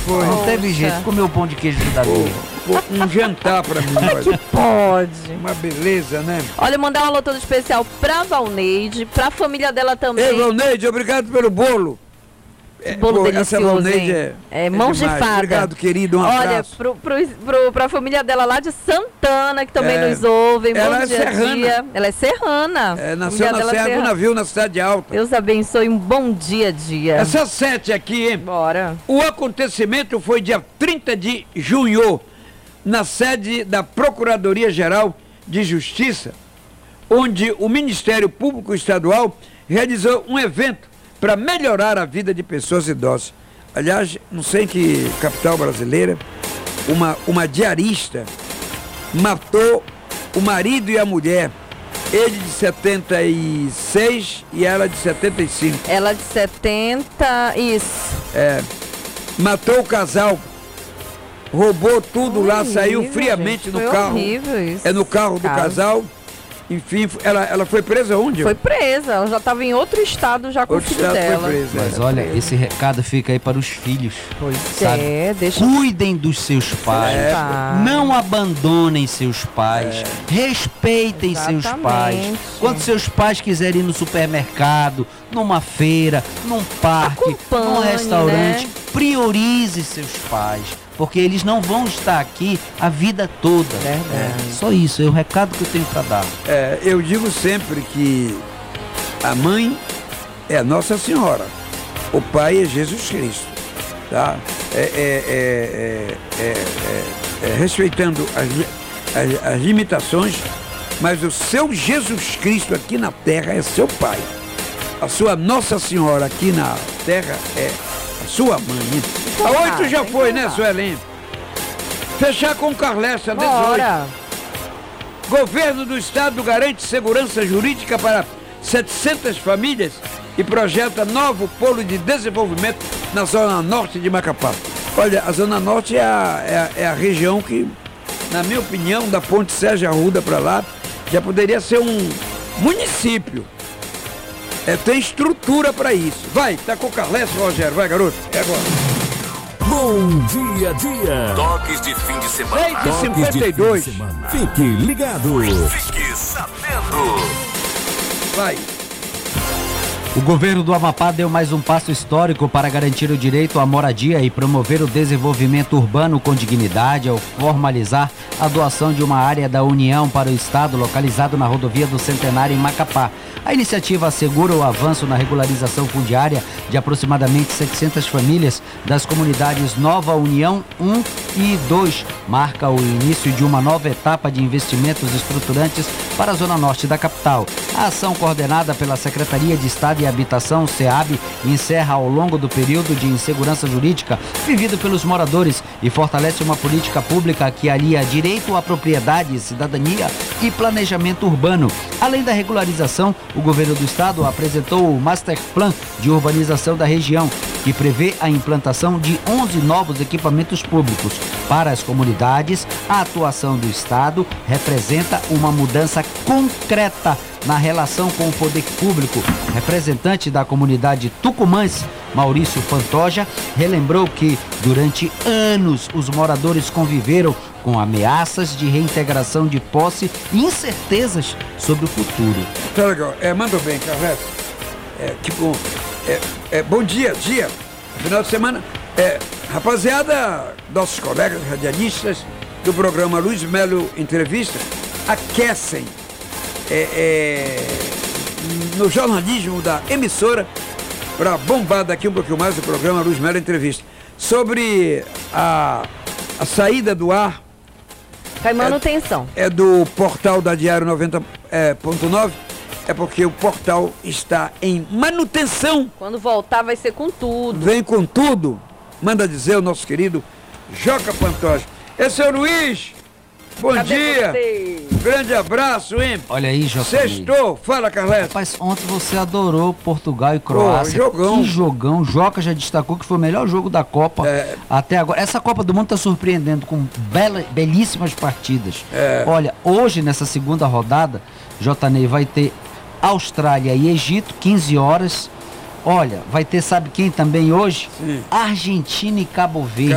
foi. Não teve jeito, comeu o pão de queijo do Davi. Um jantar pra mim, Como é que olha. pode? Uma beleza, né? Olha, mandar um alô todo especial pra Valneide, pra família dela também. Ei, Valneide, obrigado pelo bolo. Bolo essa delicioso, Valneide hein? É mãos de demais. fada. Obrigado, querido, um Olha, abraço. pra família dela lá de Santana, que também É, nos ouvem. Bom ela é dia, serrana. dia. Ela é serrana. Nasceu Família na dela é Serra do serrana. Navio, na Cidade Alta. Deus abençoe, um bom dia, dia. Essa 7 aqui, hein? Bora. O acontecimento foi dia 30 de junho, na sede da Procuradoria-Geral de Justiça, onde o Ministério Público Estadual realizou um evento para melhorar a vida de pessoas idosas. Aliás, não sei em que capital brasileira, uma diarista matou o marido e a mulher, ele de 76 e ela de 75. Ela de 70, isso. Matou o casal, roubou tudo lá, Horrível, saiu friamente gente, no foi carro. horrível isso. No carro do casal. Enfim, ela foi presa onde? Foi presa, ela já estava em outro estado já com Outro o filho estado dela. foi presa. Mas olha, esse recado fica aí para os filhos. Pois sabe? deixa. Cuidem dos seus pais. Tá. Não abandonem seus pais. Respeitem seus pais. Exatamente. Quando seus pais quiserem ir no supermercado, numa feira, num parque, Acompanhe, num restaurante, né? priorize seus pais. Porque eles não vão estar aqui a vida toda. Verdade. Só isso, é o recado que eu tenho para dar. Eu digo sempre que a mãe é Nossa Senhora, o pai é Jesus Cristo, tá? Respeitando as limitações, mas o seu Jesus Cristo aqui na terra é seu pai. A sua Nossa Senhora aqui na terra é a sua mãe. A 8 já foi, né, Suelen? Fechar com Carlessa, 18. Bora. Governo do Estado garante segurança jurídica para 700 famílias e projeta novo polo de desenvolvimento na zona norte de Macapá. Olha, a zona norte é a região que, na minha opinião, da Ponte Sérgio Arruda para lá, já poderia ser um município. Tem estrutura para isso. Vai, tá com o Carlessa, Rogério. Vai, garoto. É agora. Bom dia, dia. Toques de fim de semana. 6h52. Fique ligado. Fique sabendo. Vai. O governo do Amapá deu mais um passo histórico para garantir o direito à moradia e promover o desenvolvimento urbano com dignidade ao formalizar a doação de uma área da União para o Estado localizado na rodovia do Centenário em Macapá. A iniciativa assegura o avanço na regularização fundiária de aproximadamente 700 famílias das comunidades Nova União 1 e 2. Marca o início de uma nova etapa de investimentos estruturantes para a zona norte da capital. A ação, coordenada pela Secretaria de Estado e Habitação, SEAB, encerra ao longo do período de insegurança jurídica vivido pelos moradores e fortalece uma política pública que alia direito à propriedade, cidadania e planejamento urbano. Além da regularização, o governo do estado apresentou o Master Plan de urbanização da região, que prevê a implantação de 11 novos equipamentos públicos. Para as comunidades, a atuação do estado representa uma mudança concreta na relação com o poder público. Representante da comunidade Tucumãs, Maurício Pantoja, relembrou que durante anos os moradores conviveram com ameaças de reintegração de posse e incertezas sobre o futuro. Tá legal. Mandou bem, Carlessa. Que bom. Bom dia, dia. Final de semana. Rapaziada, nossos colegas radialistas do programa Luiz Melo Entrevista aquecem no jornalismo da emissora para bombar daqui um pouquinho mais o programa Luiz Melo Entrevista sobre a saída do ar. Cai manutenção. Do portal da Diário 90.9, porque o portal está em manutenção. Quando voltar vai ser com tudo. Vem com tudo, manda dizer o nosso querido Joca Pantoja. Esse é o Luiz, bom dia, um grande abraço, hein? Olha aí, Joca. Sextou, fala, Carlete. Rapaz, ontem você adorou Portugal e Croácia. Jogão. Que jogão. Joca já destacou que foi o melhor jogo da Copa até agora. Essa Copa do Mundo está surpreendendo com belíssimas partidas. Olha, hoje nessa segunda rodada, Jotanei, vai ter Austrália e Egito, 15 horas. Olha, vai ter, sabe quem também hoje? Sim. Argentina e Cabo Verde.